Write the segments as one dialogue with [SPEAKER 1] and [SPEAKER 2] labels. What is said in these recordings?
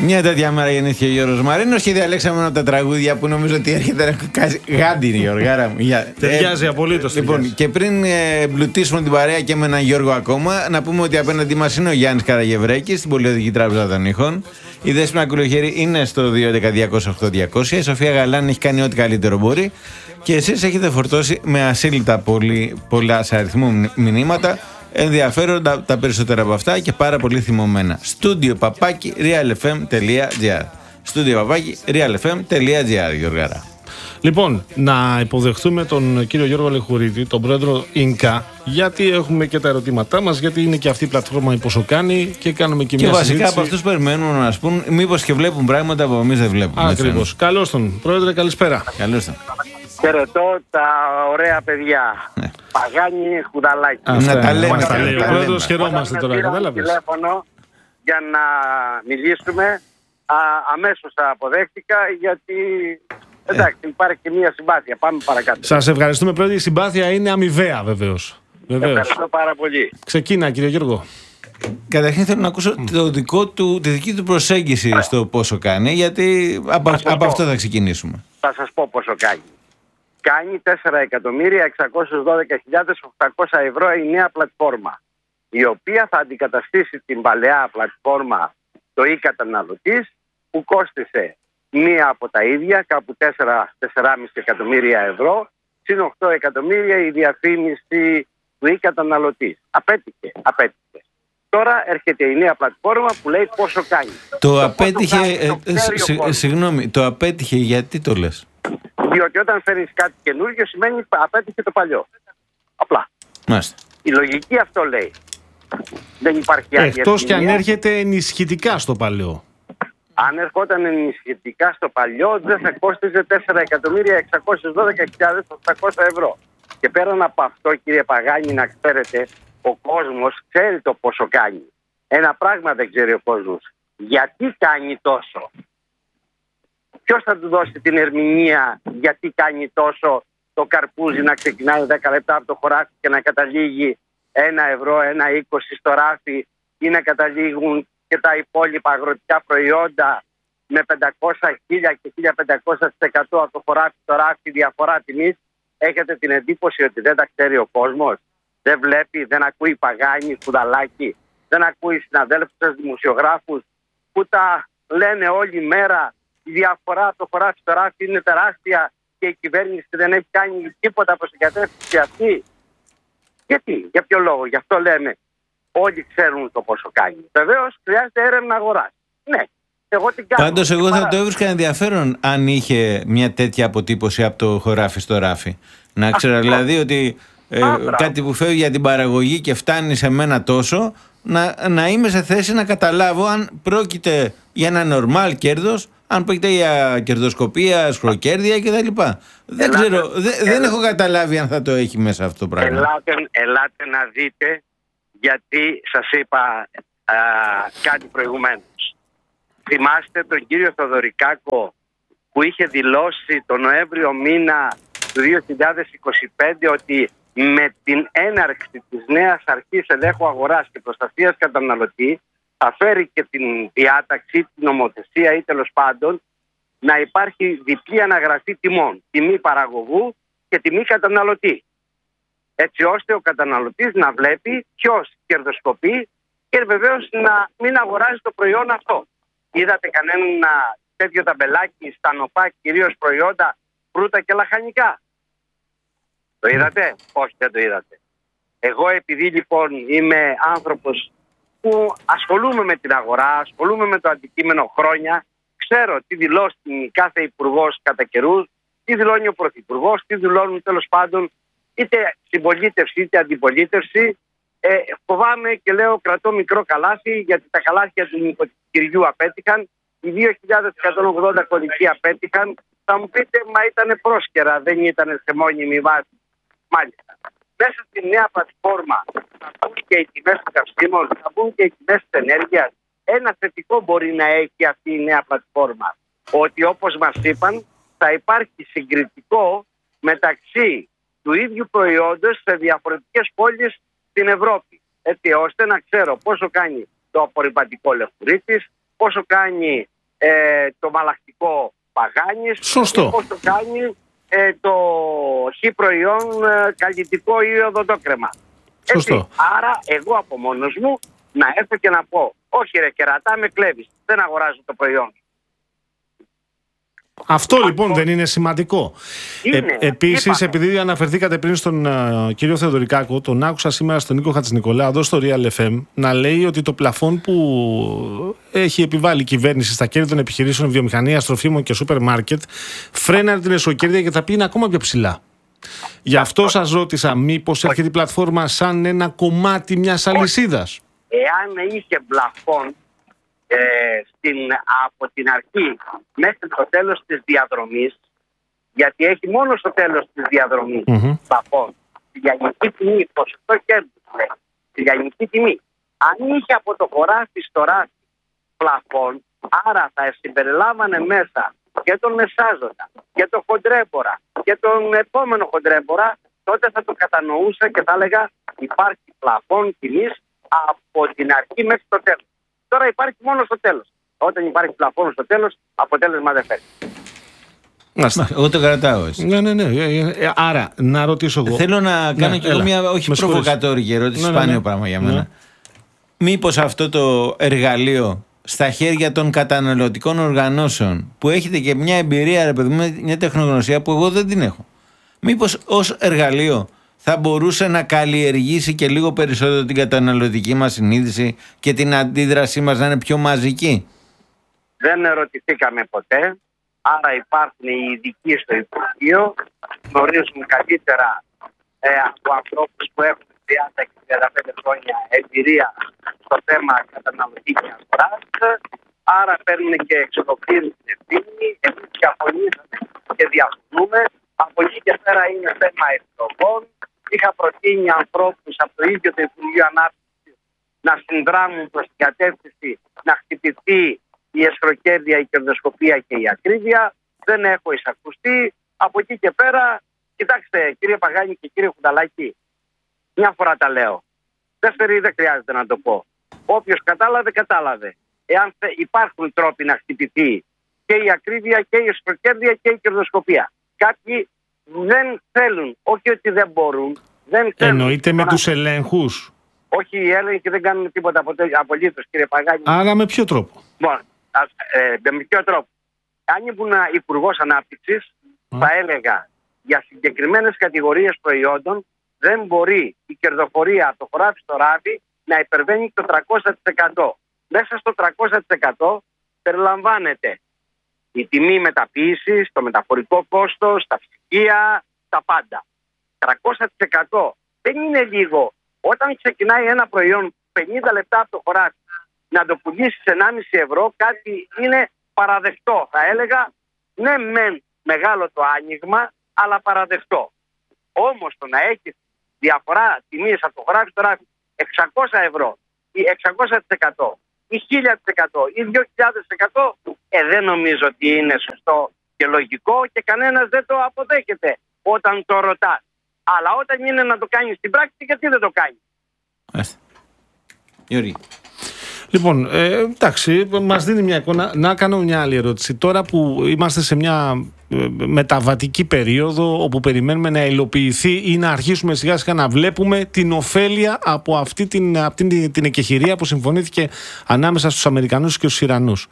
[SPEAKER 1] Μια τέτοια μέρα γεννήθηκε ο Γιώργος Μαρίνος και διαλέξαμε ένα από τα τραγούδια που νομίζω ότι έρχεται να γάντινη, Γιώργαρα μου.
[SPEAKER 2] Ταιριάζει απολύτως.
[SPEAKER 1] Λοιπόν, και πριν εμπλουτίσουμε την παρέα και με έναν Γιώργο ακόμα, να πούμε ότι απέναντί μας είναι ο Γιάννης Καραγευρέκης στην Πολυοδική Τράπεζα των Ήχων. Η Δέσποινα Κουλοχέρη είναι στο 211-200-8200. Η Σοφία Γαλάνη έχει κάνει ό,τι καλύτερο μπορεί. Και εσείς έχετε φορτώσει με ασύλληπτα πολλά σε αριθμό μηνύματα. Ενδιαφέροντα τα περισσότερα από αυτά και πάρα πολύ θυμωμένα. studio@realfm.gr studio@realfm.gr, Γιώργαρα.
[SPEAKER 2] Λοιπόν, να υποδεχτούμε τον κύριο Γιώργο Αλεχουρίδη, τον πρόεδρο Ινκα, γιατί έχουμε και τα ερωτήματά μας, γιατί είναι και αυτή η πλατφόρμα η πόσο κάνει και κάνουμε και μια
[SPEAKER 1] βασικά
[SPEAKER 2] συζήτηση.
[SPEAKER 1] Από αυτούς περιμένουν να μας πούν μήπως και βλέπουν πράγματα που εμείς δεν βλέπουμε.
[SPEAKER 2] Ακριβώς. Καλώς τον, πρόεδρε, καλησπέρα.
[SPEAKER 1] Καλώς τον.
[SPEAKER 3] Χαιρετώ τα ωραία παιδιά. Παγάνι, Χουδαλάκη.
[SPEAKER 1] Να τα λέμε.
[SPEAKER 2] Μας τα λέει ο πρόεδρος, χαιρόμαστε τώρα, κατάλαβες.
[SPEAKER 3] Τηλέφωνο για να μιλήσουμε. Αμέσως αποδέχτηκα γιατί εντάξει, υπάρχει και μια συμπάθεια. Πάμε παρακάτω.
[SPEAKER 2] Σας ευχαριστούμε, πρόεδρε. Η συμπάθεια είναι αμοιβαία, βεβαίως.
[SPEAKER 3] Ευχαριστώ πάρα πολύ.
[SPEAKER 2] Ξεκίνα, κύριε Γιώργο.
[SPEAKER 1] Καταρχήν θέλω να ακούσω τη δική του προσέγγιση στο πόσο κάνει, γιατί από αυτό θα ξεκινήσουμε.
[SPEAKER 3] Θα σας πω πόσο κάνει. Κάνει 4.612.800 ευρώ η νέα πλατφόρμα, η οποία θα αντικαταστήσει την παλαιά πλατφόρμα το e-καταναλωτής, που κόστισε μία από τα ίδια, κάπου 4,5 εκατομμύρια ευρώ, συν 8 εκατομμύρια η διαφήμιση του e-καταναλωτής. Απέτυχε. Τώρα έρχεται η νέα πλατφόρμα που λέει πόσο κάνει.
[SPEAKER 1] Το απέτυχε, συγγνώμη, το απέτυχε γιατί το λες?
[SPEAKER 3] Διότι όταν φέρεις κάτι καινούργιο σημαίνει απέτυχε το παλιό. Απλά.
[SPEAKER 1] Μάλιστα.
[SPEAKER 3] Η λογική αυτό λέει. Δεν υπάρχει άλλη
[SPEAKER 2] Εκτός και αν έρχεται ενισχυτικά στο παλαιό.
[SPEAKER 3] Αν ερχόταν ενισχυτικά στο παλιό, δεν θα κόστιζε 4.612.800 ευρώ. Και πέραν από αυτό, κύριε Παγάνη, να ξέρετε, ο κόσμος ξέρει το πόσο κάνει. Ένα πράγμα δεν ξέρει ο κόσμος. Γιατί κάνει τόσο? Ποιος θα του δώσει την ερμηνεία γιατί κάνει τόσο το καρπούζι να ξεκινάει 10 λεπτά από το χωράφι και να καταλήγει 1 ευρώ, 1,20 στο ράφι, ή να καταλήγουν και τα υπόλοιπα αγροτικά προϊόντα με 500, 1000 και 1500% από το χωράφι στο ράφι, διαφορά τιμής? Έχετε την εντύπωση ότι δεν τα ξέρει ο κόσμος? Δεν βλέπει, δεν ακούει Παγάνη, Χουδαλάκη, δεν ακούει συναδέλφους σας δημοσιογράφους που τα λένε όλη μέρα? Η διαφορά από το χωράφι στο ράφι είναι τεράστια και η κυβέρνηση δεν έχει κάνει τίποτα προς την κατεύθυνση αυτή. Γιατί, για ποιο λόγο? Γι' αυτό λέμε όλοι ξέρουν το πόσο κάνει. Βεβαίως χρειάζεται έρευνα αγοράς. Ναι, εγώ την κάνω.
[SPEAKER 1] Πάντως εγώ θα το έβρισκα ενδιαφέρον αν είχε μια τέτοια αποτύπωση από το χωράφι στο ράφι. Να ξέρω δηλαδή ότι κάτι που φεύγει για την παραγωγή και φτάνει σε μένα τόσο, να είμαι σε θέση να καταλάβω αν πρόκειται για ένα νορμάλ κέρδος, αν πρόκειται για κερδοσκοπία, σχροκέρδια κτλ. Δεν ξέρω, δεν έχω καταλάβει αν θα το έχει μέσα αυτό το πράγμα.
[SPEAKER 3] Ελάτε να δείτε, γιατί σας είπα κάτι προηγουμένως. Θυμάστε τον κύριο Θοδωρικάκο που είχε δηλώσει τον Νοέμβριο μήνα του 2025 ότι με την έναρξη της νέας αρχής ελέγχου αγοράς και προστασίας καταναλωτή θα φέρει και την διάταξη, την νομοθεσία ή τέλος πάντων να υπάρχει διπλή αναγραφή τιμών, τιμή παραγωγού και τιμή καταναλωτή, έτσι ώστε ο καταναλωτής να βλέπει ποιος κερδοσκοπεί και βεβαίως να μην αγοράζει το προϊόν αυτό. Είδατε κανένα τέτοιο ταμπελάκι στα νοπά, κυρίως προϊόντα φρούτα και λαχανικά? Το είδατε? Όχι, δεν το είδατε. Εγώ επειδή λοιπόν είμαι άνθρωπος που ασχολούμαι με την αγορά, ασχολούμαι με το αντικείμενο χρόνια, ξέρω τι δηλώσει κάθε υπουργός κατά καιρούς, τι δηλώνει ο πρωθυπουργός, τι δηλώνουν τέλος πάντων είτε συμπολίτευση είτε αντιπολίτευση. Φοβάμαι και λέω κρατώ μικρό καλάθι, γιατί τα καλάθια του νοικοκυριού απέτυχαν, οι 2.180 κωδικοί απέτυχαν. Θα μου πείτε, μα ήταν πρόσκαιρα, δεν ήταν σε μόνιμη βάση. Μάλιστα. Μέσα στη νέα πλατφόρμα θα μπουν και οι τιμές των καυσίμων, θα μπουν και οι τιμές της ενέργειας. Ένα θετικό μπορεί να έχει αυτή η νέα πλατφόρμα, ότι όπως μας είπαν θα υπάρχει συγκριτικό μεταξύ του ίδιου προϊόντος σε διαφορετικές πόλεις στην Ευρώπη, έτσι ώστε να ξέρω πόσο κάνει το απορριμματικό Λευκουρίτης, πόσο κάνει το μαλακτικό Παγάνης.
[SPEAKER 2] Σωστό.
[SPEAKER 3] Πώς το κάνει το χ προϊόν καλλιτικό ή οδοντόκρεμα.
[SPEAKER 2] Σωστό.
[SPEAKER 3] Άρα εγώ από μόνος μου να έρθω και να πω όχι ρε κερατά, με κλέβεις, δεν αγοράζω το προϊόν.
[SPEAKER 2] Αυτό λοιπόν δεν είναι σημαντικό. Επίσης, επειδή αναφερθήκατε πριν στον κύριο Θεοδωρικάκο, τον άκουσα σήμερα στον Νίκο Χατζηνικολά εδώ στο Real FM να λέει ότι το πλαφόν που έχει επιβάλει η κυβέρνηση στα κέρδη των επιχειρήσεων βιομηχανίας, τροφίμων και σούπερ μάρκετ φρέναρε την εσωκέρδεια και θα πήγαινε ακόμα πιο ψηλά. Γι' αυτό σας ρώτησα μήπως έρχεται η πλατφόρμα σαν ένα κομμάτι μιας αλυσίδας.
[SPEAKER 3] Εάν είχε πλαφόν από την αρχή μέχρι το τέλος της διαδρομής, γιατί έχει μόνο στο τέλος της διαδρομής πλαφόν, τη λιανική τιμή, ποσοστό κέρδους, τη λιανική τιμή. Αν είχε από το χωράφι στο ράφι πλαφόν, άρα θα συμπεριλάμβανε μέσα και τον μεσάζοντα και τον χοντρέμπορα και τον επόμενο χοντρέμπορα, τότε θα το κατανοούσα και θα έλεγα υπάρχει πλαφόν τιμής από την αρχή μέχρι το τέλος. Τώρα υπάρχει μόνο στο τέλος. Όταν υπάρχει πλαφόν στο τέλος, αποτέλεσμα δεν φέρει.
[SPEAKER 1] Εγώ το κρατάω έτσι.
[SPEAKER 2] Ναι. Άρα, να ρωτήσω εγώ.
[SPEAKER 1] Θέλω να κάνω και εγώ μια όχι προβοκατόρικη ερώτηση, σπάνιο πράγμα για μένα. Μήπως αυτό το εργαλείο στα χέρια των καταναλωτικών οργανώσεων, που έχετε και μια εμπειρία, ρε παιδί, μια τεχνογνωσία που εγώ δεν την έχω, μήπως ως εργαλείο θα μπορούσε να καλλιεργήσει και λίγο περισσότερο την καταναλωτική μας συνείδηση και την αντίδρασή μας να είναι πιο μαζική?
[SPEAKER 3] Δεν ερωτηθήκαμε ποτέ. Άρα υπάρχουν οι ειδικοί στο Υπουργείο, γνωρίζουν καλύτερα από ανθρώπους που έχουν 30 και 35 χρόνια εμπειρία στο θέμα καταναλωτική αγοράς. Άρα παίρνουν και εξολοκλήρουν την ευθύνη. Εμείς διαφωνήσαμε και διαφωνούμε. Από εκεί και πέρα είναι θέμα εκλογών. Είχα προτείνει ανθρώπους από το ίδιο το Υπουργείο Ανάπτυξης να συνδράμουν προς την κατεύθυνση να χτυπηθεί η εσχροκέρδεια, η κερδοσκοπία και η ακρίβεια. Δεν έχω εισακουστεί. Από εκεί και πέρα, κοιτάξτε κύριε Παγάνη και κύριε Χουνταλάκη, μια φορά τα λέω. Δεύτερη δεν χρειάζεται να το πω. Όποιος κατάλαβε, κατάλαβε. Εάν υπάρχουν τρόποι να χτυπηθεί και η ακρίβεια και η εσχροκέρδεια και η κερδοσκοπία. Κάποιοι δεν θέλουν, όχι ότι δεν μπορούν. Δεν
[SPEAKER 2] εννοείται με τους ελέγχους?
[SPEAKER 3] Όχι, οι έλεγχοι δεν κάνουν τίποτα απολύτως, κύριε Παγάνη.
[SPEAKER 2] Άρα με ποιο τρόπο?
[SPEAKER 3] Με ποιο τρόπο? Αν ήμουν υπουργός Ανάπτυξης, θα έλεγα για συγκεκριμένες κατηγορίες προϊόντων δεν μπορεί η κερδοφορία από το χωράφι στο ράφι να υπερβαίνει το 300%. Μέσα στο 300% περιλαμβάνεται η τιμή μεταποίησης, το μεταφορικό κόστος, τα ψυγεία, τα πάντα. 300% δεν είναι λίγο. Όταν ξεκινάει ένα προϊόν 50 λεπτά από το χωράφι να το πουλήσεις 1,5 ευρώ, κάτι είναι παραδεκτό. Θα έλεγα, ναι μεν μεγάλο το άνοιγμα, αλλά παραδεκτό. Όμως το να έχει διαφορά τιμής από το χωράφι στο ράφι 600 ευρώ ή 600% ή 1000% ή 2000%, δεν νομίζω ότι είναι σωστό και λογικό και κανένας δεν το αποδέχεται όταν το ρωτά. Αλλά όταν είναι να το κάνει στην πράξη, γιατί δεν το κάνει?
[SPEAKER 1] Γιώργη.
[SPEAKER 2] Λοιπόν, εντάξει, μας δίνει μια εικόνα. Να κάνω μια άλλη ερώτηση. Τώρα που είμαστε σε μια μεταβατική περίοδο όπου περιμένουμε να υλοποιηθεί ή να αρχίσουμε σιγά σιγά να βλέπουμε την ωφέλεια από αυτή την εκεχηρία που συμφωνήθηκε ανάμεσα στους Αμερικανούς και στους Ιρανούς.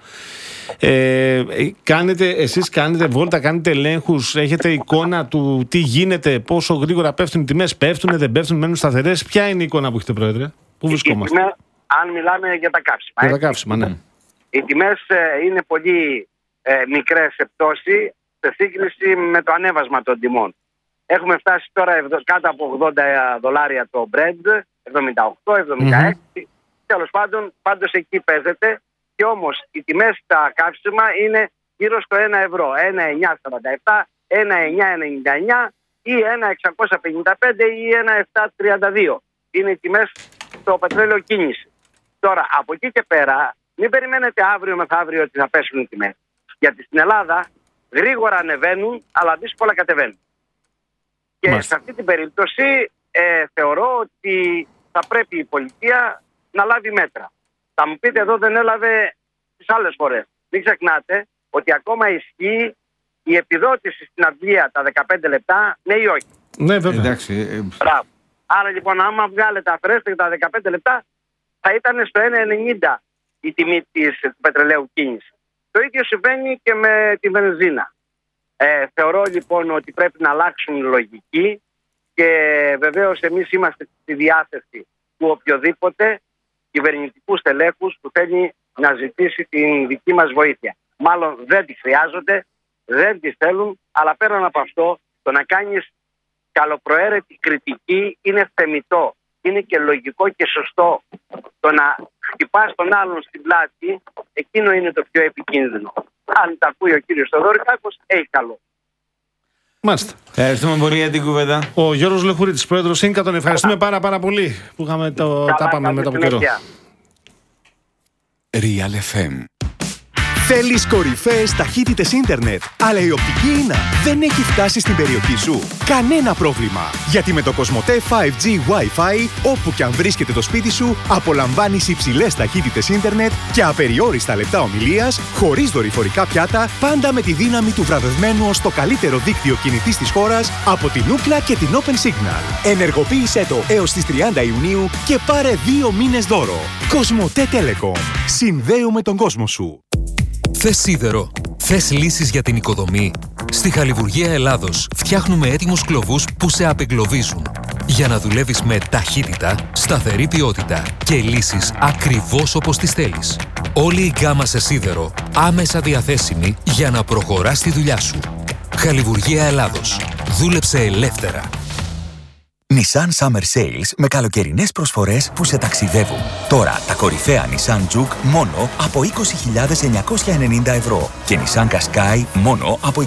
[SPEAKER 2] Εσείς κάνετε βόλτα, κάνετε ελέγχους, έχετε εικόνα του τι γίνεται, πόσο γρήγορα πέφτουν οι τιμές, πέφτουν, δεν πέφτουν, μένουν σταθερές? Ποια είναι η εικόνα που έχετε, Πρόεδρε? Πού βρισκόμαστε?
[SPEAKER 3] Αν μιλάμε για τα καύσιμα.
[SPEAKER 2] Για τα καύσιμα, ναι.
[SPEAKER 3] Οι τιμές είναι πολύ μικρές σε πτώση σε σύγκριση με το ανέβασμα των τιμών. Έχουμε φτάσει τώρα κάτω από $80 το Brent, 78, 76. Τέλος πάντων, πάντως εκεί παίζεται. Και όμως οι τιμές στα καύσιμα είναι γύρω στο 1 ευρώ. 1,947, 1,999 ή 1,655 ή 1,732. Είναι οι τιμές στο πετρέλαιο κίνηση. Τώρα, από εκεί και πέρα, μην περιμένετε αύριο μεθαύριο ότι θα πέσουν οι τιμές. Γιατί στην Ελλάδα γρήγορα ανεβαίνουν, αλλά δύσκολα κατεβαίνουν. Και σε αυτή την περίπτωση θεωρώ ότι θα πρέπει η πολιτεία να λάβει μέτρα. Θα μου πείτε εδώ δεν έλαβε τις άλλες φορές. μην ξεχνάτε ότι ακόμα ισχύει η επιδότηση στην αυλία τα 15 λεπτά, ναι ή όχι?
[SPEAKER 2] Ναι, βέβαια.
[SPEAKER 1] Εντάξει.
[SPEAKER 3] Μπράβο. Άρα λοιπόν, άμα βγάλετε, αφαιρέσετε τα 15 λεπτά, θα ήταν στο 1,90 η τιμή της πετρελαίου κίνηση. Το ίδιο συμβαίνει και με τη βενζίνα. Θεωρώ λοιπόν ότι πρέπει να αλλάξουν λογική και βεβαίως εμείς είμαστε στη διάθεση του οποιοδήποτε κυβερνητικού στελέχους που θέλει να ζητήσει την δική μας βοήθεια. Μάλλον δεν τη χρειάζονται, δεν τη θέλουν, αλλά πέραν από αυτό, το να κάνεις καλοπροαίρετη κριτική είναι θεμιτό. Είναι και λογικό και σωστό. Το να χτυπάς τον άλλον στην πλάτη, εκείνο είναι το πιο επικίνδυνο. Αν τα ακούει ο κύριος Θοδωρικάκος, έχει καλό.
[SPEAKER 2] Μάλιστα.
[SPEAKER 1] Ευχαριστούμε πολύ για την κουβέντα.
[SPEAKER 2] Ο Γιώργος Λεχουρίτης, πρόεδρος ΣΥΝΚΑ, τον ευχαριστούμε πάρα πολύ που είχαμε τα πάμε μετά από καιρό.
[SPEAKER 4] Real FM.
[SPEAKER 5] Θέλεις κορυφαίες ταχύτητες ίντερνετ, αλλά η οπτική ίνα δεν έχει φτάσει στην περιοχή σου? Κανένα πρόβλημα, γιατί με το Κοσμοτέ 5G Wi-Fi, όπου και αν βρίσκεται το σπίτι σου, απολαμβάνεις υψηλές ταχύτητες ίντερνετ και απεριόριστα λεπτά ομιλίας, χωρίς δορυφορικά πιάτα, πάντα με τη δύναμη του βραβευμένου ως το καλύτερο δίκτυο κινητής της χώρας από την Ookla και την Open Signal. Ενεργοποίησέ το έως τις 30 Ιουνίου και πάρε 2 μήνες δώρο. Κοσμοτέ Telecom. Συνδέουμε τον κόσμο σου.
[SPEAKER 4] Θες σίδερο? Θες λύσεις για την οικοδομή? Στη Χαλιβουργία Ελλάδος φτιάχνουμε έτοιμους κλωβούς που σε απεγκλωβίζουν για να δουλεύεις με ταχύτητα, σταθερή ποιότητα και λύσεις ακριβώς όπως τις θέλεις. Όλη η γκάμα σε σίδερο άμεσα διαθέσιμη για να προχωράς τη δουλειά σου. Χαλιβουργία Ελλάδος. Δούλεψε ελεύθερα.
[SPEAKER 5] Nissan Summer Sales με καλοκαιρινές προσφορές που σε ταξιδεύουν. Τώρα τα κορυφαία Nissan Juke μόνο από 20.990 ευρώ και Nissan Qashqai μόνο από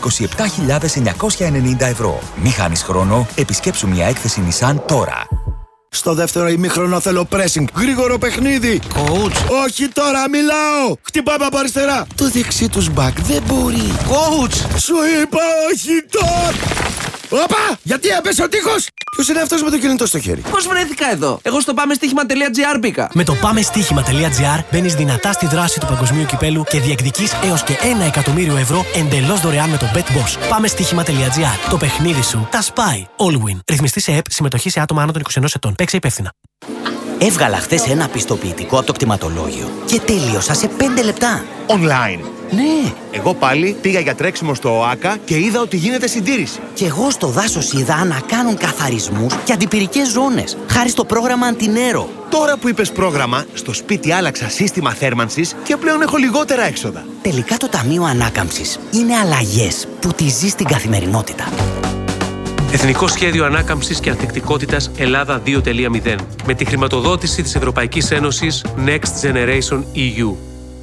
[SPEAKER 5] 27.990 ευρώ. Μη χάνεις χρόνο, επισκέψου μια έκθεση Nissan τώρα.
[SPEAKER 6] Στο δεύτερο ημίχρονο θέλω pressing. Γρήγορο παιχνίδι.
[SPEAKER 7] Coach.
[SPEAKER 6] Όχι τώρα, μιλάω. Χτυπάμε από αριστερά. Το δεξί τους μπακ δεν μπορεί.
[SPEAKER 7] Coach.
[SPEAKER 6] Σου είπα όχι τώρα. Όπα! Γιατί έπεσε ο τείχος! Ποιος είναι αυτός με το κινητό στο χέρι?
[SPEAKER 7] Πώς βρέθηκα εδώ? Εγώ στο πάμεστοίχημα.gr μπήκα.
[SPEAKER 8] Με το πάμεστοίχημα.gr μπαίνεις δυνατά στη δράση του παγκοσμίου κυπέλου και διεκδικείς έως και 1 εκατομμύριο ευρώ εντελώς δωρεάν με το BetBoss. Πάμεστοίχημα.gr. Το παιχνίδι σου τα σπάει. All win. Ρυθμιστή σε ΕΠ, συμμετοχή σε άτομα άνω των 21 ετών. Παίξε υπεύθυνα.
[SPEAKER 9] Έβγαλα χθες ένα πιστοποιητικό από το κτηματολόγιο και τέλειωσα σε 5 λεπτά.
[SPEAKER 6] Online.
[SPEAKER 9] Ναι.
[SPEAKER 6] Εγώ πάλι πήγα για τρέξιμο στο ΟΑΚΑ και είδα ότι γίνεται συντήρηση.
[SPEAKER 9] Και εγώ στο δάσος είδα να κάνουν καθαρισμούς και αντιπυρικές ζώνες, χάρη στο πρόγραμμα Αντινέρο.
[SPEAKER 6] Τώρα που είπες πρόγραμμα, στο σπίτι άλλαξα σύστημα θέρμανσης και πλέον έχω λιγότερα έξοδα.
[SPEAKER 9] Τελικά το Ταμείο Ανάκαμψης είναι αλλαγές που τη ζεις στην καθημερινότητα.
[SPEAKER 10] Εθνικό Σχέδιο Ανάκαμψης και Ανθεκτικότητας Ελλάδα 2.0 με τη χρηματοδότηση της Ευρωπαϊκής Ένωσης Next Generation EU.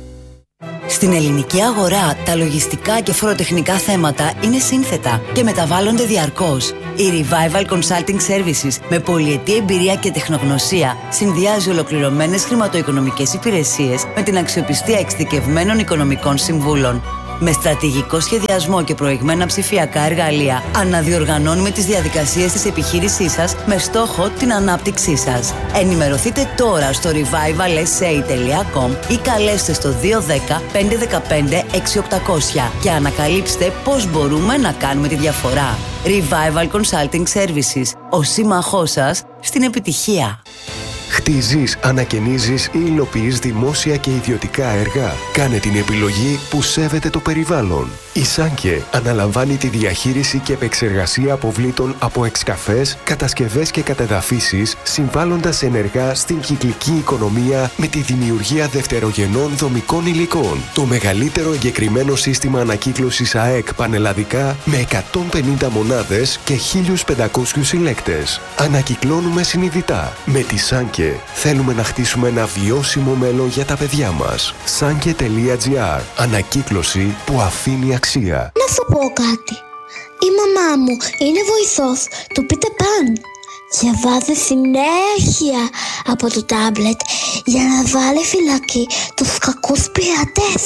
[SPEAKER 11] Στην ελληνική αγορά, τα λογιστικά και φοροτεχνικά θέματα είναι σύνθετα και μεταβάλλονται διαρκώς. Η Revival Consulting Services με πολυετή εμπειρία και τεχνογνωσία συνδυάζει ολοκληρωμένες χρηματοοικονομικές υπηρεσίες με την αξιοπιστία εξειδικευμένων οικονομικών συμβούλων. Με στρατηγικό σχεδιασμό και προηγμένα ψηφιακά εργαλεία, αναδιοργανώνουμε τις διαδικασίες της επιχείρησής σας με στόχο την ανάπτυξή σας. Ενημερωθείτε τώρα στο revivalsa.com ή καλέστε στο 210 515 6800 και ανακαλύψτε πώς μπορούμε να κάνουμε τη διαφορά. Revival Consulting Services, ο σύμμαχός σας στην επιτυχία.
[SPEAKER 12] Χτίζεις, ανακαινίζεις ή υλοποιείς δημόσια και ιδιωτικά έργα. Κάνε την επιλογή που σέβεται το περιβάλλον. Η Σάνκε αναλαμβάνει τη διαχείριση και επεξεργασία αποβλήτων από εξκαφές, κατασκευές και κατεδαφίσεις, συμβάλλοντας ενεργά στην κυκλική οικονομία με τη δημιουργία δευτερογενών δομικών υλικών. Το μεγαλύτερο εγκεκριμένο σύστημα ανακύκλωσης ΑΕΚ πανελλαδικά με 150 μονάδες και 1.500 συλλέκτες. Ανακυκλώνουμε συνειδητά. Με τη Σάνκε θέλουμε να χτίσουμε ένα βιώσιμο μέλλον για τα παιδιά μας. Sanke.gr. Ανακύκλωση που αφήνει αξία.
[SPEAKER 13] Να σου πω κάτι. Η μαμά μου είναι βοηθός του Peter Pan και βάζει συνέχεια από το τάμπλετ για να βάλει φυλακή τους κακούς πειρατές.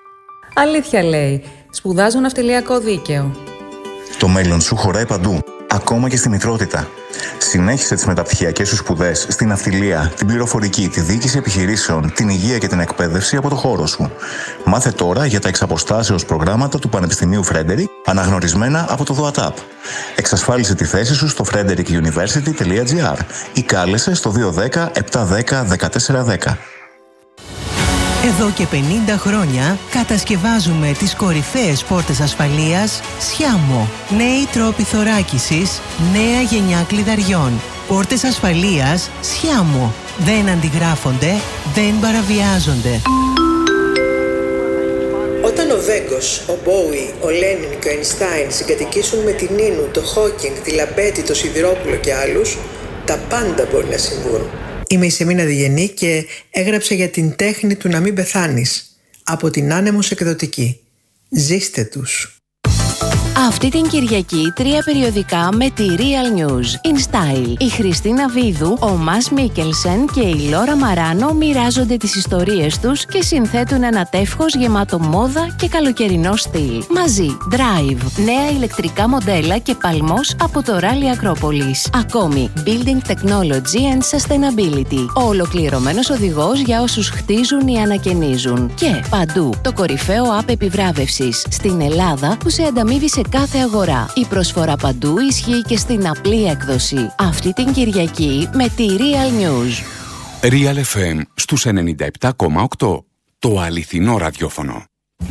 [SPEAKER 14] Αλήθεια λέει. Σπουδάζω ναυτιλιακό δίκαιο.
[SPEAKER 15] Το μέλλον σου χωράει παντού.
[SPEAKER 14] ακόμα και στη μητρότητα. Συνέχισε τις μεταπτυχιακές σου σπουδές στην ναυτιλία, την πληροφορική, τη διοίκηση επιχειρήσεων, την υγεία και την εκπαίδευση από το χώρο σου. Μάθε τώρα για τα εξαποστάσεως προγράμματα του Πανεπιστημίου Frederick, αναγνωρισμένα από το ΔΟΑΤΑΠ. Εξασφάλισε τη θέση σου στο frederickuniversity.gr ή κάλεσε στο 210 710 1410.
[SPEAKER 15] Εδώ και 50 χρόνια κατασκευάζουμε τις κορυφαίες πόρτες ασφαλείας Sciamo. Νέοι τρόποι θωράκισης, νέα γενιά κλειδαριών. Πόρτες ασφαλείας Sciamo. Δεν αντιγράφονται, δεν παραβιάζονται.
[SPEAKER 16] Όταν ο Βέγκος, ο Μπόουι, ο Λένιν και ο Αϊνστάιν συγκατοικήσουν με την Νίνου, το Χόκινγκ, τη Λαμπέτη, το Σιδηρόπουλο και άλλους, τα πάντα μπορεί να συμβούν. Είμαι η Σεμίνα Διγενή και έγραψα για την τέχνη του να μην πεθάνεις από την Άνεμος Εκδοτική. Ζήστε τους.
[SPEAKER 17] Αυτή την Κυριακή 3 περιοδικά με τη Real News. In Style. Η Χριστίνα Βίδου, ο Μας Μίκελσεν και η Λόρα Μαράνο μοιράζονται τις ιστορίες τους και συνθέτουν ένα τεύχος γεμάτο μόδα και καλοκαιρινό στυλ. Μαζί, Drive, νέα ηλεκτρικά μοντέλα και παλμός από το Rally Acropolis. Ακόμη, Building Technology and Sustainability. Ο ολοκληρωμένος οδηγός για όσους χτίζουν ή ανακαινίζουν. Και παντού, το κορυφαίο app επιβράβευσης στην Ελλάδα που σε ανταμείβει σε κάθε αγορά. Η προσφορά παντού ισχύει και στην απλή έκδοση. Αυτή την Κυριακή με τη Real News.
[SPEAKER 18] Real FM στους 97,8. Το αληθινό ραδιόφωνο.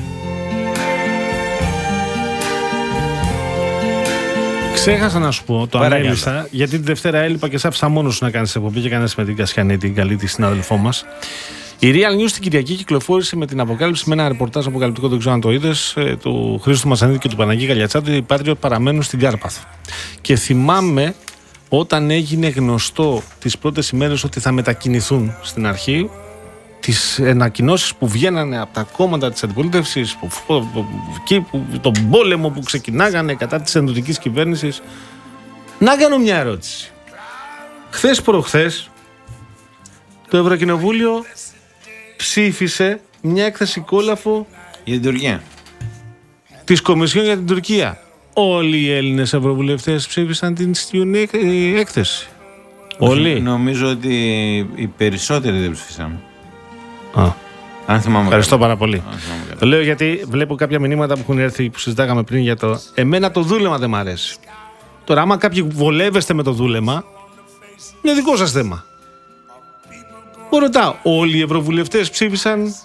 [SPEAKER 2] Ξέχασα να σου πω, το ανέλησα, γιατί τη Δευτέρα έλειπα και σ' άφησα μόνος σου να κάνεις εκπομπή και κάνεις με την Κασιανή, την καλή τη συνάδελφό μας. Η Real News την Κυριακή κυκλοφόρησε με την αποκάλυψη, με ένα ρεπορτάζ αποκαλυπτικό, δεν ξέρω αν το είδες, του Χρήστου Μασανίδη και του Παναγί Καλιατσάτου, ότι οι Patriot παραμένουν στην Κάρπαθο. Και θυμάμαι όταν έγινε γνωστό τις πρώτες ημέρες ότι θα μετακινηθούν στην αρχή, τις ανακοινώσεις που βγαίνανε από τα κόμματα της αντιπολίτευσης, τον πόλεμο που ξεκινάγανε κατά της ενδοτικής κυβέρνησης. Να κάνω μια ερώτηση. Χθες προχθές το Ευρωκοινοβούλιο ψήφισε μια έκθεση κόλαφο
[SPEAKER 1] για την Τουρκία. Της
[SPEAKER 2] Κομισιόν για την Τουρκία. Όλοι οι Έλληνες ευρωβουλευτές ψήφισαν την έκθεση. Όλοι.
[SPEAKER 1] Νομίζω ότι οι περισσότεροι δεν ψήφισαν. Αν θυμάμαι.
[SPEAKER 2] Ευχαριστώ πάρα πολύ. Το λέω γιατί βλέπω κάποια μηνύματα που έχουν έρθει που συζητάγαμε πριν για το. Εμένα το δούλεμα δεν μ' αρέσει. Τώρα, άμα κάποιοι βολεύεστε με το δούλεμα, είναι δικό σας θέμα. Μου ρωτάω, όλοι οι ευρωβουλευτές ψήφισαν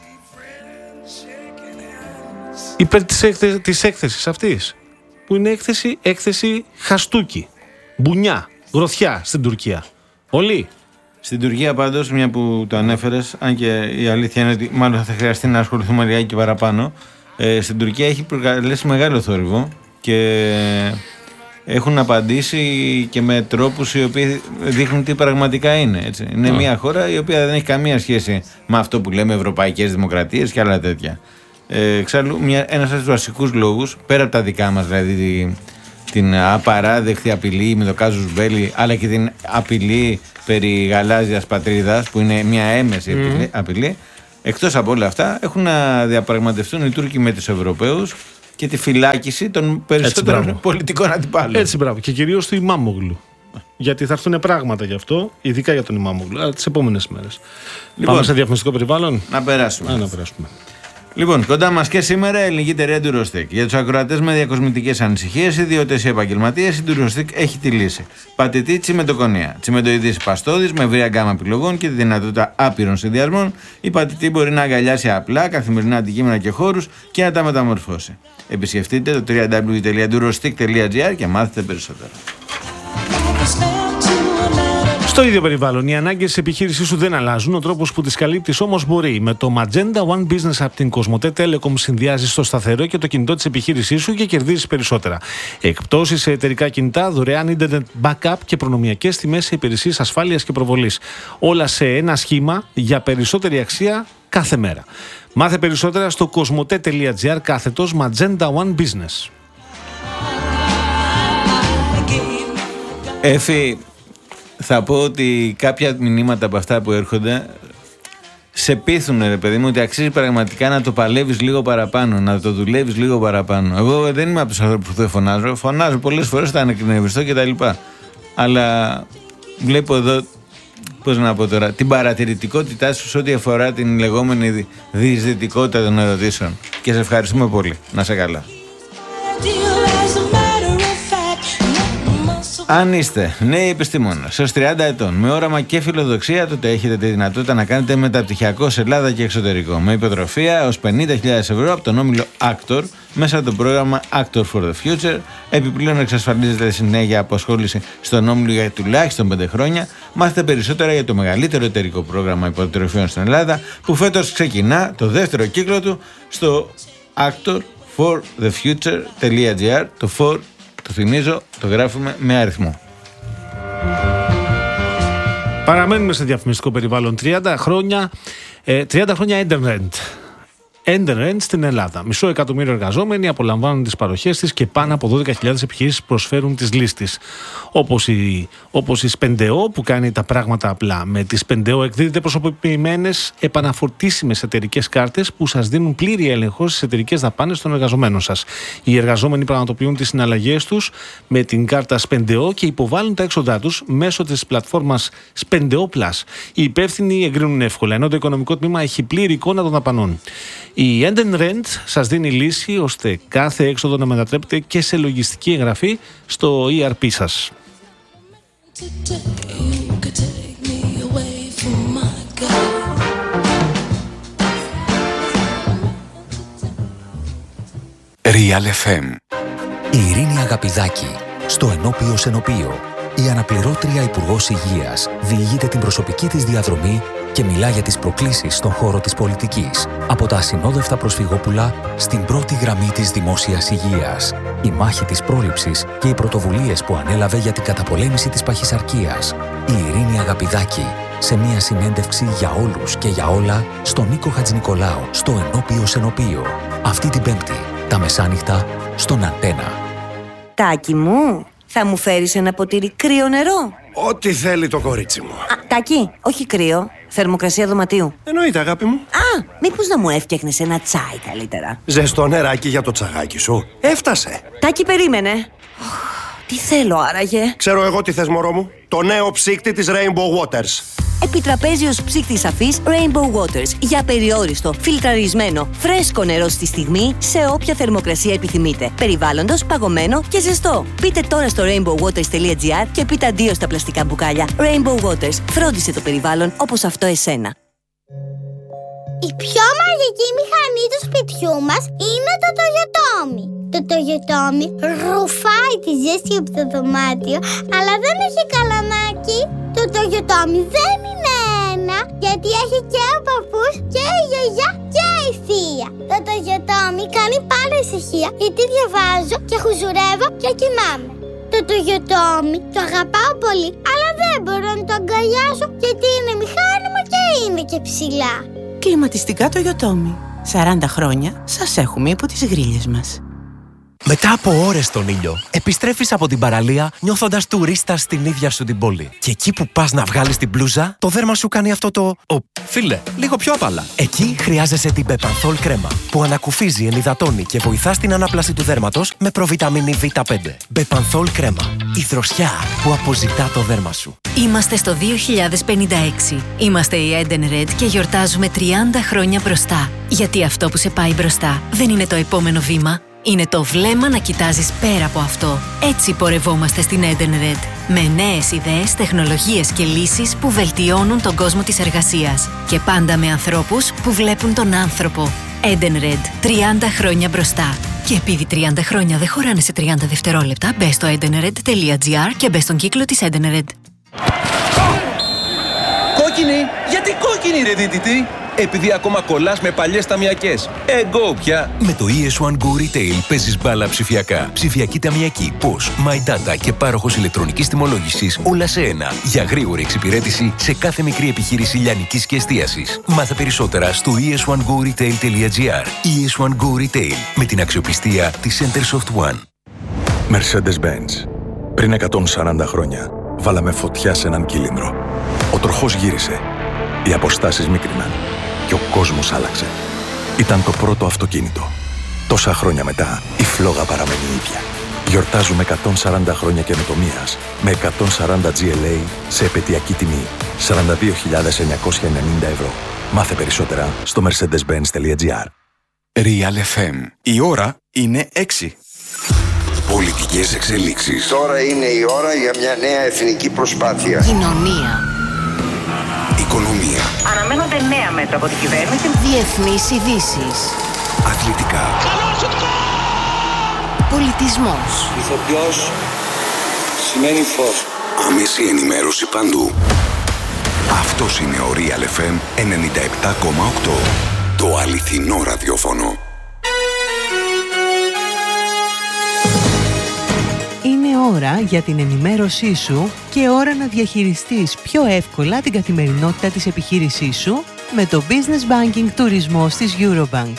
[SPEAKER 2] υπέρ της έκθεσης αυτής, που είναι έκθεση χαστούκι, μπουνιά, γροθιά στην Τουρκία. Όλοι.
[SPEAKER 1] Στην Τουρκία πάντως, μια που το ανέφερες, αν και η αλήθεια είναι ότι μάλλον θα χρειαστεί να ασχοληθούμε λιγάκι και παραπάνω, στην Τουρκία έχει προκαλέσει μεγάλο θόρυβο και έχουν απαντήσει και με τρόπους οι οποίοι δείχνουν τι πραγματικά είναι. Έτσι. Είναι μια χώρα η οποία δεν έχει καμία σχέση με αυτό που λέμε ευρωπαϊκές δημοκρατίες και άλλα τέτοια. Εξάλλου, ένας από τους βασικούς λόγους, πέρα από τα δικά μας, δηλαδή την απαράδεκτη απειλή με το κάζους μπέλι, αλλά και την απειλή περί γαλάζιας πατρίδας, που είναι μια έμεση απειλή, εκτός από όλα αυτά, έχουν να διαπραγματευτούν οι Τούρκοι με τους Ευρωπαίους και τη φυλάκιση των περισσότερων πολιτικών αντιπάλων.
[SPEAKER 2] Έτσι, μπράβο. Και κυρίως του Ιμάμογλου. Γιατί θα έρθουν πράγματα γι' αυτό, ειδικά για τον Ιμάμογλου, αλλά τις επόμενες μέρες. Λοιπόν, πάμε σε διαφημιστικό περιβάλλον.
[SPEAKER 1] Να περάσουμε.
[SPEAKER 2] Να περάσουμε.
[SPEAKER 1] Λοιπόν, κοντά μας και σήμερα η ελληνική εταιρεία Durostec. Για τους ακροατές με διακοσμητικές ανησυχίες, ιδιώτες ή επαγγελματίες, η Durostec έχει τη λύση. Πατητή τσιμεντοκονία. Τσιμεντοειδής παστόδης με ευρία γκάμα επιλογών και τη δυνατότητα άπειρων συνδυασμών. Η πατητή μπορεί να αγκαλιάσει απλά καθημερινά αντικείμενα και χώρους και να τα μεταμορφώσει. Επισκεφτείτε το www.durostec.gr και μάθετε περισσότερα.
[SPEAKER 2] Στο ίδιο περιβάλλον, οι ανάγκες της επιχείρησής σου δεν αλλάζουν, ο τρόπος που τις καλύπτεις όμως μπορεί. Με το Magenta One Business από την Κοσμοτέ Telecom συνδυάζεις το σταθερό και το κινητό της επιχείρησής σου και κερδίζεις περισσότερα. Εκπτώσεις σε εταιρικά κινητά, δωρεάν internet backup και προνομιακές τιμές σε υπηρεσίες ασφάλειας και προβολής. Όλα σε ένα σχήμα για περισσότερη αξία κάθε μέρα. Μάθε περισσότερα στο κοσμοτέ.gr /Magenta One Business.
[SPEAKER 1] Έφη, θα πω ότι κάποια μηνύματα από αυτά που έρχονται σε πείθουν, ρε παιδί μου, ότι αξίζει πραγματικά να το παλεύεις λίγο παραπάνω, να το δουλεύεις λίγο παραπάνω. Εγώ δεν είμαι από τους ανθρώπους που δεν φωνάζω. Φωνάζω πολλές φορές, θα ανεκνευριστώ κτλ. Αλλά βλέπω εδώ, πώς να πω τώρα, την παρατηρητικότητά σου σε ό,τι αφορά την λεγόμενη διεισδυτικότητα των ερωτήσεων. Και σε ευχαριστούμε πολύ. Να σε καλά. Αν είστε νέοι επιστήμονες έως 30 ετών με όραμα και φιλοδοξία, τότε έχετε τη δυνατότητα να κάνετε μεταπτυχιακό σε Ελλάδα και εξωτερικό με υποτροφία έως 50.000 ευρώ από τον όμιλο Actor μέσα από το πρόγραμμα Actor for the Future. Επιπλέον εξασφαλίζετε συνέχεια απασχόληση στον όμιλο για τουλάχιστον 5 χρόνια. Μάθετε περισσότερα για το μεγαλύτερο εταιρικό πρόγραμμα υποτροφιών στην Ελλάδα που φέτος ξεκινά το δεύτερο κύκλο του στο actorforthefuture.gr. Το for, το θυμίζω, το γράφουμε με αριθμό.
[SPEAKER 2] Παραμένουμε σε διαφημιστικό περιβάλλον. 30 χρόνια Enderend. Enderend στην Ελλάδα. 500.000 εργαζόμενοι απολαμβάνουν τις παροχές της και πάνω από 12.000 επιχειρήσεις προσφέρουν τις λύσεις της. Όπως η Spendeo που κάνει τα πράγματα απλά. Με τη Spendeo εκδίδεται προσωποποιημένες επαναφορτήσιμες εταιρικές κάρτες που σας δίνουν πλήρη έλεγχο στις εταιρικές δαπάνες των εργαζομένων σας. Οι εργαζόμενοι πραγματοποιούν τις συναλλαγές τους με την κάρτα Spendeo και υποβάλλουν τα έξοδά τους μέσω της πλατφόρμας Spendeo Plus. Οι υπεύθυνοι εγκρίνουν εύκολα, ενώ το οικονομικό τμήμα έχει πλήρη εικόνα των δαπανών. Η Enderend σας δίνει λύση ώστε κάθε έξοδο να μετατρέπεται και σε λογιστική εγγραφή στο ERP σας.
[SPEAKER 4] Real FM. Η Ειρήνη Αγαπηδάκη, στο Ενώπιο Σενοπείο. Η αναπληρώτρια Υπουργός Υγείας διηγείται την προσωπική της διαδρομή και μιλά για τις προκλήσεις στον χώρο της πολιτικής. Από τα ασυνόδευτα προσφυγόπουλα στην πρώτη γραμμή της δημόσιας υγείας. Η μάχη της πρόληψης και οι πρωτοβουλίες που ανέλαβε για την καταπολέμηση της παχυσαρκίας. Η Ειρήνη Αγαπηδάκη, σε μια συνέντευξη για όλους και για όλα στον Νίκο Χατζηνικολάου, στο Ενώπιο Σενοπείο. Αυτή την Πέμπτη, τα μεσάνυχτα, στον Αντένα.
[SPEAKER 19] Τάκη μου, θα μου φέρεις ένα ποτήρι κρύο νερό?
[SPEAKER 6] Ό,τι θέλει το κορίτσι μου.
[SPEAKER 19] Τάκη, όχι κρύο. Θερμοκρασία δωματίου.
[SPEAKER 6] Εννοείται, αγάπη μου.
[SPEAKER 19] Μήπως να μου έφτιαχνες ένα τσάι καλύτερα?
[SPEAKER 6] Ζεστό νεράκι για το τσαγάκι σου. Έφτασε.
[SPEAKER 19] Τάκη, περίμενε. Τι θέλω άραγε?
[SPEAKER 6] Ξέρω εγώ τι θες, μωρό μου. Το νέο ψύκτη της Rainbow Waters.
[SPEAKER 19] Επιτραπέζιος ψύκτης αφής Rainbow Waters. Για περιόριστο, φιλτραρισμένο, φρέσκο νερό στη στιγμή, σε όποια θερμοκρασία επιθυμείτε. Περιβάλλοντος, παγωμένο και ζεστό. Μπείτε τώρα στο rainbowwaters.gr και πείτε αντίο στα πλαστικά μπουκάλια. Rainbow Waters. Φρόντισε το περιβάλλον όπως αυτό εσένα.
[SPEAKER 13] Η πιο μαγική μηχανή του σπιτιού μας είναι το Toyotomi. Το Toyotomi ρουφάει τη ζέστη από το δωμάτιο, αλλά δεν έχει καλαμάκι. Το Toyotomi δεν είναι ένα, γιατί έχει και ο παππούς και η γιαγιά και η θεία. Το Toyotomi κάνει πάντα ησυχία, γιατί διαβάζω και χουζουρεύω και κοιμάμαι. Το Toyotomi το αγαπάω πολύ, αλλά δεν μπορώ να το αγκαλιάσω, γιατί είναι μηχάνημα και είναι και ψηλά.
[SPEAKER 20] Κλιματιστικά Toyotomi. 40 χρόνια σας έχουμε υπό τις γρίλες μας.
[SPEAKER 21] Μετά από ώρες στον ήλιο, επιστρέφεις από την παραλία νιώθοντας τουρίστας στην ίδια σου την πόλη. Και εκεί που πας να βγάλεις την μπλούζα, το δέρμα σου κάνει αυτό το φίλε, λίγο πιο απαλά. Εκεί χρειάζεσαι την Bepanthol κρέμα, που ανακουφίζει, ενυδατώνει και βοηθά στην ανάπλαση του δέρματος με προβιταμίνη Β5. Bepanthol κρέμα. Η δροσιά που αποζητά το δέρμα σου.
[SPEAKER 17] Είμαστε στο 2056. Είμαστε η Edenred και γιορτάζουμε 30 χρόνια μπροστά. Γιατί αυτό που σε πάει μπροστά δεν είναι το επόμενο βήμα. Είναι το βλέμμα να κοιτάζεις πέρα από αυτό. Έτσι πορευόμαστε στην Edenred. Με νέες ιδέες, τεχνολογίες και λύσεις που βελτιώνουν τον κόσμο της εργασίας. Και πάντα με ανθρώπους που βλέπουν τον άνθρωπο. Edenred. 30 χρόνια μπροστά. Και επειδή 30 χρόνια δεν χωράνε σε 30 δευτερόλεπτα, μπες στο edenred.gr και μπες στον κύκλο της Edenred.
[SPEAKER 22] Κόκκινη! Γιατί κόκκινη, ρε δίτητη! Επειδή ακόμα κολλάς με παλιές ταμιακές. Εγώ πια!
[SPEAKER 4] Με το ES1 Go Retail παίζεις μπάλα ψηφιακά. Ψηφιακή ταμιακή, POS, My Data και πάροχος ηλεκτρονικής τιμολόγησης, όλα σε ένα. Για γρήγορη εξυπηρέτηση σε κάθε μικρή επιχείρηση λιανικής και εστίασης. Μάθε περισσότερα στο es1goretail.gr. ES1 Go Retail, με την αξιοπιστία της Centersoft One.
[SPEAKER 23] Mercedes-Benz. Πριν 140 χρόνια, βάλαμε φωτιά σε έναν κύλινδρο. Ο τροχός γύρισε. Οι αποστάσεις μίκριναν. και ο κόσμος άλλαξε. Ήταν το πρώτο αυτοκίνητο. Τόσα χρόνια μετά, η φλόγα παραμένει ίδια. Γιορτάζουμε 140 χρόνια καινοτομίας με 140 GLA σε επαιτειακή τιμή. 42.990 ευρώ. Μάθε περισσότερα στο mercedes-benz.gr.
[SPEAKER 18] Real FM. Η ώρα είναι 6. Πολιτικές εξελίξεις.
[SPEAKER 3] Τώρα είναι η ώρα για μια νέα εθνική προσπάθεια.
[SPEAKER 17] Κοινωνία.
[SPEAKER 18] Οικονομία.
[SPEAKER 17] Αναμένονται νέα μέτρα από την κυβέρνηση. Διεθνείς ειδήσεις.
[SPEAKER 18] Αθλητικά.
[SPEAKER 17] Πολιτισμός.
[SPEAKER 3] Ηθοποιός σημαίνει φως.
[SPEAKER 18] Άμεση ενημέρωση παντού. Αυτός είναι ο Real FM 97,8. Το αληθινό ραδιόφωνο.
[SPEAKER 15] Είναι ώρα για την ενημέρωσή σου και ώρα να διαχειριστείς πιο εύκολα την καθημερινότητα της επιχείρησής σου με το Business Banking τουρισμός της Eurobank.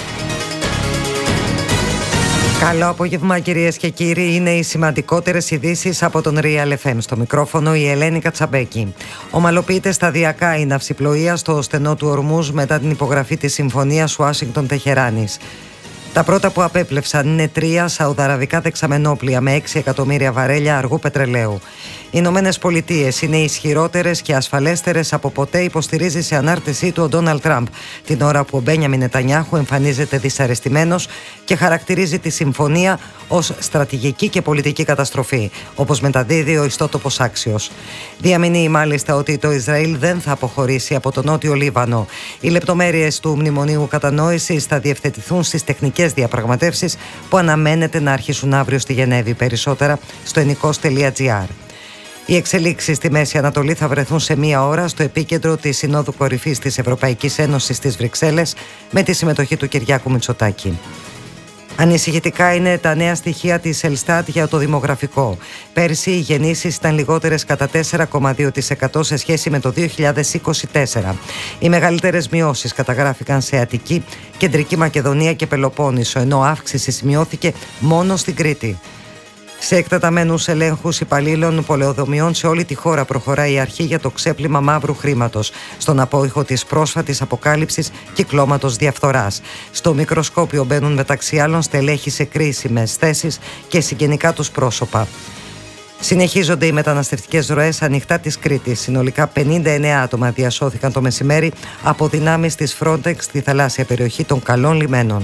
[SPEAKER 5] Καλό απόγευμα κυρίες και κύριοι, είναι οι σημαντικότερες ειδήσεις από τον Real FM. Στο μικρόφωνο η Ελένη Κατσαμπέκη. Ομαλοποιείται σταδιακά η ναυσιπλοεία στο στενό του Ορμούζ μετά την υπογραφή της συμφωνίας Ουάσιγκτον-Τεχεράνης. Τα πρώτα που απέπλευσαν είναι 3 σαουδαραβικά δεξαμενόπλια με 6 εκατομμύρια βαρέλια αργού πετρελαίου. Οι Ηνωμένες Πολιτείες είναι ισχυρότερες και ασφαλέστερες από ποτέ, υποστηρίζει σε ανάρτησή του ο Ντόναλντ Τραμπ, την ώρα που ο Μπένιαμιν Νετανιάχου εμφανίζεται δυσαρεστημένος και χαρακτηρίζει τη συμφωνία ως στρατηγική και πολιτική καταστροφή, όπως μεταδίδει ο ιστότοπος Άξιος. Διαμηνύει μάλιστα ότι το Ισραήλ δεν θα αποχωρήσει από το Νότιο Λίβανο. Οι λεπτομέρειες του Μνημονίου Κατανόησης θα διευθετηθούν στις τεχνικές διαπραγματεύσεις που αναμένεται να αρχίσουν αύριο στη Γενέβη. Περισσότερα στο ενικός.gr. Οι εξελίξεις στη Μέση Ανατολή θα βρεθούν σε μία ώρα στο επίκεντρο της Συνόδου Κορυφής της Ευρωπαϊκής Ένωσης στις Βρυξέλλες με τη συμμετοχή του Κυριάκου Μητσοτάκη. Ανησυχητικά είναι τα νέα στοιχεία της Ελστάτ για το δημογραφικό. Πέρσι οι γεννήσεις ήταν λιγότερες κατά 4,2% σε σχέση με το 2024. Οι μεγαλύτερες μειώσεις καταγράφηκαν σε Αττική, Κεντρική Μακεδονία και Πελοπόννησο, ενώ αύξηση σημειώθηκε μόνο στην Κρήτη. Σε εκτεταμένους ελέγχους υπαλλήλων πολεοδομιών σε όλη τη χώρα προχωράει η αρχή για το ξέπλυμα μαύρου χρήματος, στον απόϊχο της πρόσφατης αποκάλυψης κυκλώματος διαφθοράς. Στο μικροσκόπιο μπαίνουν μεταξύ άλλων στελέχη σε κρίσιμες θέσεις και συγγενικά τους πρόσωπα. Συνεχίζονται οι μεταναστευτικές ροές ανοιχτά της Κρήτης. Συνολικά 59 άτομα διασώθηκαν το μεσημέρι από δυνάμεις της Frontex στη θαλάσσια περιοχή των Καλών Λιμένων.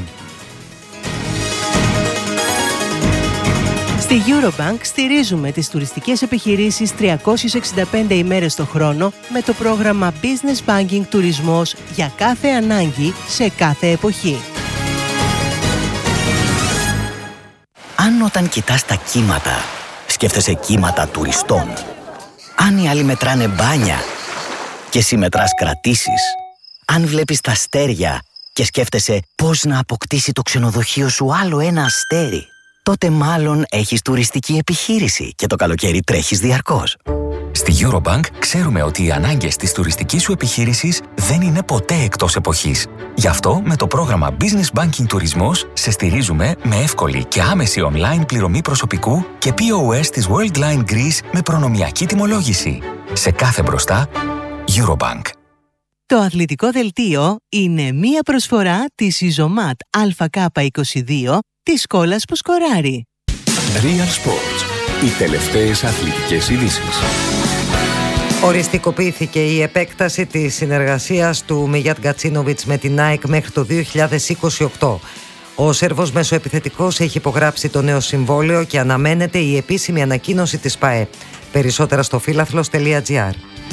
[SPEAKER 15] Στη Eurobank στηρίζουμε τις τουριστικές επιχειρήσεις 365 ημέρες το χρόνο με το πρόγραμμα Business Banking τουρισμός για κάθε ανάγκη σε κάθε εποχή.
[SPEAKER 9] Αν όταν κοιτάς τα κύματα, σκέφτεσαι κύματα τουριστών. Αν οι άλλοι μετράνε μπάνια και εσύ μετράς κρατήσεις. Αν βλέπεις τα αστέρια και σκέφτεσαι πώς να αποκτήσει το ξενοδοχείο σου άλλο ένα αστέρι, τότε μάλλον έχεις τουριστική επιχείρηση και το καλοκαίρι τρέχεις διαρκώς.
[SPEAKER 4] Στη Eurobank ξέρουμε ότι οι ανάγκες της τουριστικής σου επιχείρησης δεν είναι ποτέ εκτός εποχής. Γι' αυτό με το πρόγραμμα Business Banking Τουρισμός σε στηρίζουμε με εύκολη και άμεση online πληρωμή προσωπικού και POS της Worldline Greece με προνομιακή τιμολόγηση. Σε κάθε μπροστά, Eurobank.
[SPEAKER 15] Το αθλητικό δελτίο είναι μία προσφορά της Isomat ΑΚ22 της κόλλας που σκοράρει.
[SPEAKER 18] Real Sports. Οι τελευταίες αθλητικές ειδήσεις.
[SPEAKER 5] Οριστικοποιήθηκε η επέκταση της συνεργασίας του Μιγιάτ Γκατσίνοβιτς με την ΑΕΚ μέχρι το 2028. Ο Σέρβος μεσοεπιθετικός έχει υπογράψει το νέο συμβόλαιο και αναμένεται η επίσημη ανακοίνωση της ΠΑΕ. Περισσότερα στο φίλαθλος.gr.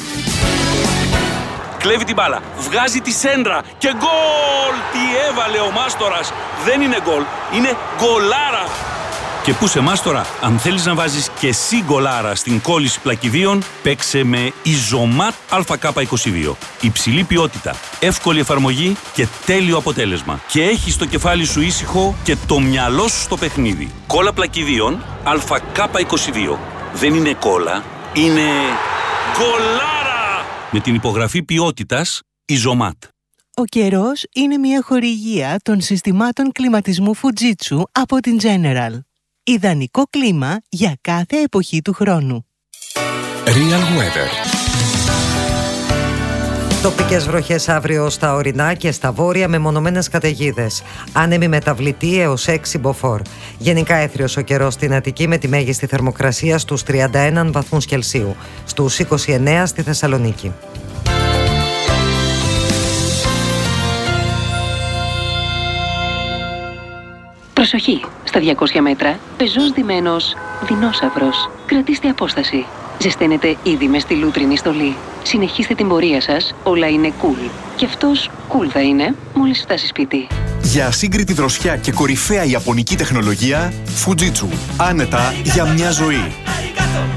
[SPEAKER 7] Κλέβει την μπάλα, βγάζει τη σέντρα και γκολ! Τι έβαλε ο Μάστορας! Δεν είναι γκολ, είναι γκολάρα! Και πού σε Μάστορα, αν θέλεις να βάζεις και εσύ γκολάρα στην κόλληση πλακιδίων, παίξε με Isomat ΑΚ22. Υψηλή ποιότητα, εύκολη εφαρμογή και τέλειο αποτέλεσμα. Και έχεις το κεφάλι σου ήσυχο και το μυαλό σου στο παιχνίδι. Κόλλα πλακιδίων ΑΚ22. Δεν είναι κόλλα, είναι γκολάρα! Με την υπογραφή ποιότητας Isomat.
[SPEAKER 15] Ο καιρός είναι μια χορηγία των συστημάτων κλιματισμού Fujitsu από την General. Ιδανικό κλίμα για κάθε εποχή του χρόνου.
[SPEAKER 18] Real Weather.
[SPEAKER 5] Τοπικές βροχές αύριο στα ορεινά και στα βόρεια με μονομένες καταιγίδες. Άνεμη μεταβλητή έως 6 μποφόρ. Γενικά έθριος ο καιρός στην Αττική με τη μέγιστη θερμοκρασία στους 31 βαθμούς Κελσίου. Στους 29 στη Θεσσαλονίκη.
[SPEAKER 8] Προσοχή! Στα 200 μέτρα, πεζός ντυμένος δεινόσαυρος. Κρατήστε απόσταση. Ζεσταίνετε ήδη με στη λούτρινη στολή. Συνεχίστε την πορεία σας, όλα είναι cool. Και αυτός cool θα είναι μόλις φτάσει σπίτι.
[SPEAKER 10] Για ασύγκριτη δροσιά και κορυφαία ιαπωνική τεχνολογία, Fujitsu. Άνετα για μια ζωή.